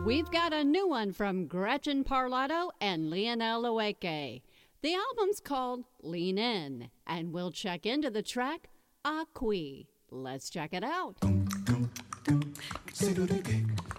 We've got a new one from Gretchen Parlato and Lionel Loeke. The album's called Lean In, and we'll check into the track Aqui. Let's check it out.